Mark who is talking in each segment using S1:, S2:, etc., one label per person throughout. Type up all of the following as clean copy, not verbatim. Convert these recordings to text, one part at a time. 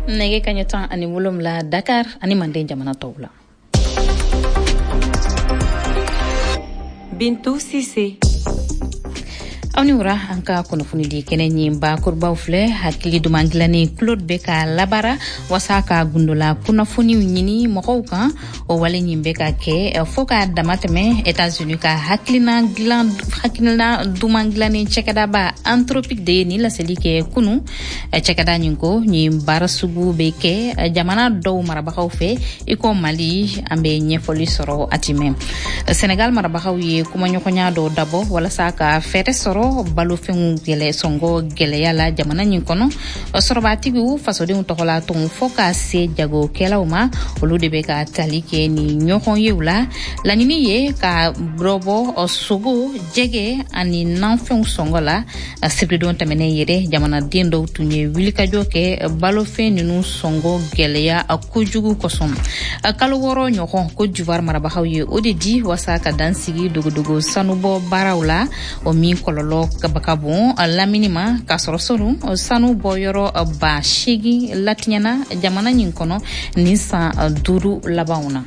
S1: nege kanyetan ani wolom la Dakar ani mande jamana tawla.
S2: Bintou Cissé.
S1: Oniura anka konofuni di kenenyi ba kurba ufle hakili dumangilani Claude Beka labara wasaka gundula kunafuni nyini mokoka o wale nyimbeka ke foka damateme États-Unis ka hakilina dumangilani chekada ba anthropique de ni la selike kunu chekada nyinko nyi barasugu beke jamana do marabakaw fe iko Mali ambe nyefoli soro atime Sénégal marabakaw ye kuma nyokonya do dabo wala saka fete soro balo fengu gele songo gele yala jamana nyinkono sorobatigu fasode untokola ton foka se jago kelauma olude beka talike ni nyokon yewla lanini ye ka brobo sogo jege ani nanfeng songola sibridon tamene yere jamana dendo tunye wilika joke balo feninu songo gele ya akujugu kosom kalo woro nyokon ko juvar marabahawye odedi wasaka dansigi dogodogo sanubo barawla o mi kololo kabakabon laminima kasorosoru sanu boyoro ba shigi latinyana jamana nyinkono nisa duru labauna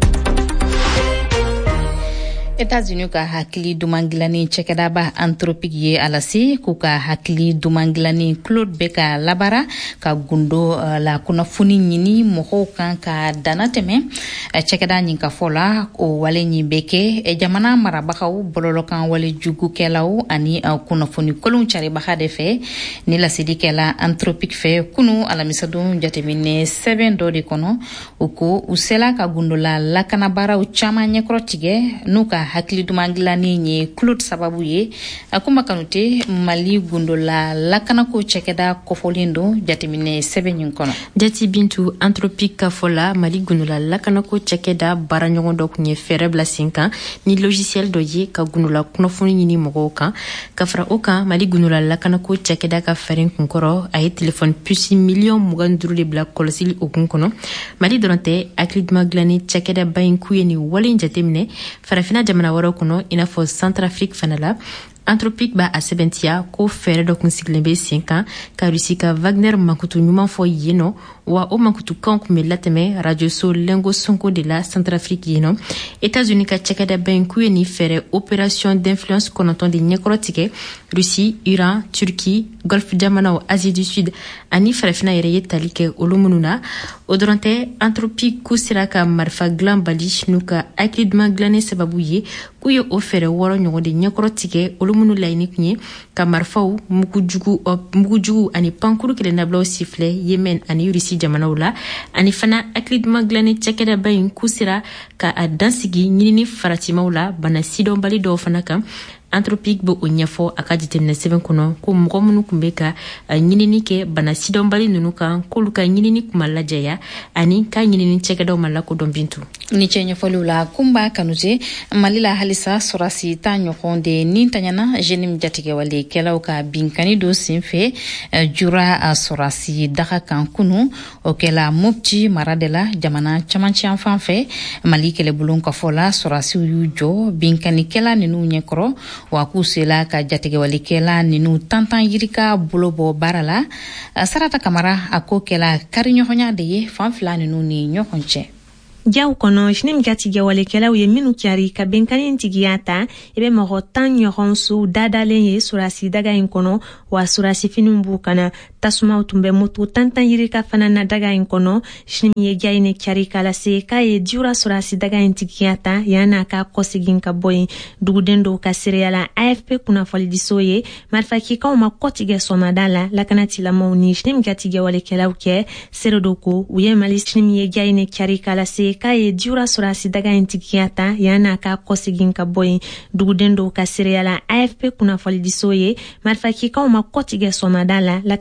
S1: États-Unis ka hakili dumangilani chekada ba anthropique ye alasi kuka hakili dumangilani Claude Beka labara ka gundo la kunafuni nyini moho kan ka danateme chekada nyinka fola o wale nyibeke jamana marabakaw bololokan wale jugu kelaw ani kunafuni kolun chari bahade fe ni la sidikela anthropique fe kunu alamisadu jatemine 7 do de kono uko usela ka gundo la lakana bara uchama nyekrotige nuka hakili dumangilani nye Claude sababu ye akuma kanute Mali gundola lakana ko chekeda kofolindo jatimine 7 nyinkono
S2: jati bintu anthropique kafola Mali gundola lakana ko chekeda baranyondo kunye ferebla 5 ni logiciel doye ka gundola kunofuni nyini mogoka kafra oka Mali gundola lakana ko chekeda ka ferin kunkoro ay téléphone pusi million muganduru de black kolosil okunkono Mali donate hakili dumangilani chekeda bayinkuye ni wale jatimine farafina jamana waro kuno inafo Centrafrique fanala anthropique ba asebentia ko fere do kunsiglembe 5 ans ka rusika Wagner makutu nyuma fo yeno wa o makutu kanku melateme radio so lengo sonko de la Centrafrique yeno États-Unis ka chekada benku ni fere opération d'influence konoton de nyekrotike Russie, Iran, Turquie, Golfe Jamana ou Asie du Sud ani farafina yere talike olumununa odorante anthropique kusiraka marfa glambalish nuka akidma glane sababuye kuyo ofere woro nyogo de nyekrotike olumunu laini kunye ka marfaw mukujugu ani pankuru kele nabla sifle Yemen ani Russie jamana wala ani fana akidma glane chekeda bayin kusira ka adansigi nyini faratima wala bana sidon bali do fana kam anthropique bo onyafo akajite na 7 kono ko mugomunu kumbeka nyinini ke bana sidon bali nunuka koluka nyinini kumalajaya ani ka nyinini chekeda malako dombintu
S1: ni chenye folula kumba kanuje malila halisa sorasi tanyo konde nintanyana jenim jatige wale kelaw ka binkani do simfe jura sorasi daka kankunu okela mopti maradela jamana chamanchi anfanfe malikele bulon ka fola sorasi yujo binkani kela ninu nyekro wa kusela ka jatige wale kela ninu tantan yirika bulobo barala sarata kamara akokela karinyo honya de fanfla ninu ni nyokonche
S3: Jaw kono shnim gati wale kela uye minu kiari ka benkani ntigiyata ebe moho tan yoronsu dadalen ye surasi daga inkono wa surasi finumbu kana tasuma utumbe mutu tantan yirika fanana daga inkono shnim ye gaine kiari kala se ka ye diura surasi daga intigiyata yana ka kosigin ka boy dugudendo ka seriala AFP kuna fali disoye marfaki ka uma kotige somadala lakanati la mauni shnim gati wale kela uke serodoko uye mali shnim ye gaine kiari kala se ka ye diura surasi daga intigiyata yana ka kosigin ka boy dugudendo ka seriala AFP kuna fali disoye marfaki ka uma kotige somadala